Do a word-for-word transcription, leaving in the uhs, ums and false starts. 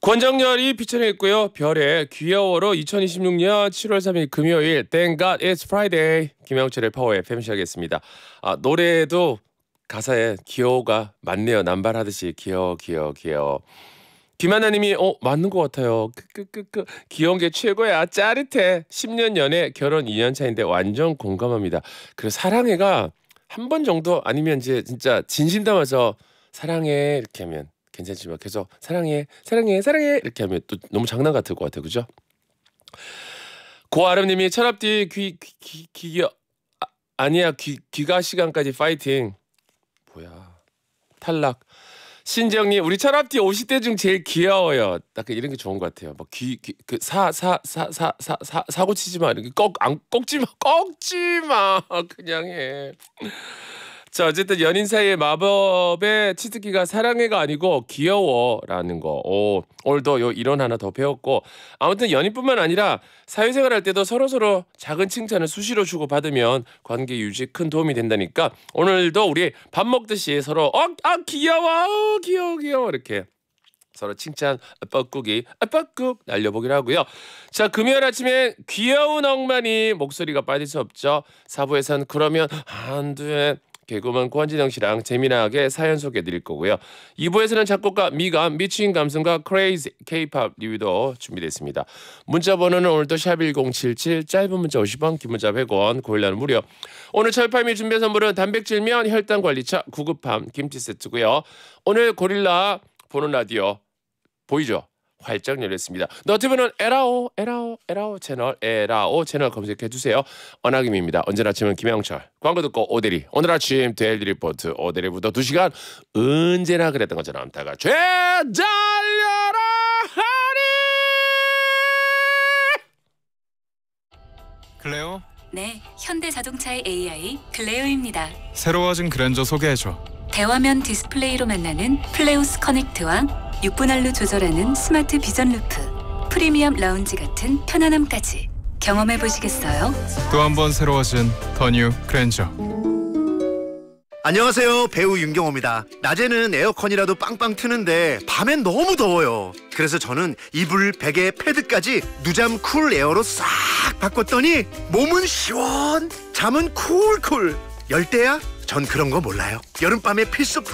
권정열이 피처링했고요. 별의 귀여워로 이천이십육 년 칠월 삼일 금요일 Thank God It's Friday 김영철의 파워 에프엠 시작했습니다. 아, 노래도 가사에 귀여워가 많네요. 남발하듯이 귀여워 귀여워 귀여워. 김하나님이 어 맞는 것 같아요. 끄끄끄끄 귀여운 게 최고야. 짜릿해. 십 년 연애 결혼 이 년 차인데 완전 공감합니다. 그리고 사랑해가 한 번 정도 아니면 이제 진짜 진심 담아서 사랑해 이렇게 하면 괜찮지만 계속 사랑해 사랑해 사랑해 이렇게 하면 또 너무 장난 같을 것 같아요. 그죠? 고아름님이 철앞뒤 귀, 귀, 귀, 귀, 아, 아니야 귀, 귀가 시간까지 파이팅. 뭐야 탈락. 신정님 우리 철앞뒤 오십 대 중 제일 귀여워요. 약간 이런 게 좋은 것 같아요. 막 귀 그 사 사 사 사 사 사 사고 치지 마 이렇게 꺾안 꺾지 마 꺾지 마 그냥 해. 자 어쨌든 연인 사이의 마법의 치트키가 사랑해가 아니고 귀여워라는 거. 오, 오늘도 요 이론 하나 더 배웠고 아무튼 연인뿐만 아니라 사회생활 할 때도 서로서로 작은 칭찬을 수시로 주고받으면 관계 유지에 큰 도움이 된다니까 오늘도 우리 밥 먹듯이 서로 어, 아 귀여워 어, 귀여워 귀여워 이렇게 서로 칭찬 뻐꾸기 뻐꾹 날려보기로 하고요. 자 금요일 아침에 귀여운 엉망이 목소리가 빠질 수 없죠. 사 부에서는 그러면 안 돼. 개그맨 권진영 씨랑 재미나게 사연 소개해드릴 거고요. 이 부에서는 작곡가 미감, 미친 감성과 크레이지 K-팝 리뷰도 준비됐습니다. 문자 번호는 오늘도 샵 일공칠칠, 짧은 문자 오십 원, 긴 문자 백 원, 고일라는 무료. 오늘 철파임이 준비한 선물은 단백질면 혈당관리차 구급함 김치 세트고요. 오늘 고릴라 보는 라디오 보이죠? 활짝 열렸습니다. 너튜브는 에라오 에라오 에라오 채널 에라오 채널 검색해 주세요. 언하김입니다. 언제나 아침은 김영철. 광고 듣고 오대리. 오늘 아침 데일리 리포트 오대리부터 두 시간 언제나 그랬던 것처럼 다 같이 달려라 하니. 클레오? 네, 현대자동차의 에이아이 클레오입니다. 새로워진 그랜저 소개해줘. 대화면 디스플레이로 만나는 플레우스 커넥트와 육 분 할로 조절하는 스마트 비전 루프, 프리미엄 라운지 같은 편안함까지 경험해 보시겠어요? 또 한 번 새로워진 더 뉴 그랜저. 안녕하세요, 배우 윤경호입니다. 낮에는 에어컨이라도 빵빵 트는데 밤엔 너무 더워요. 그래서 저는 이불, 베개, 패드까지 누잠 쿨 에어로 싹 바꿨더니 몸은 시원, 잠은 쿨쿨. 열대야? 전 그런 거 몰라요. 여름밤의 필수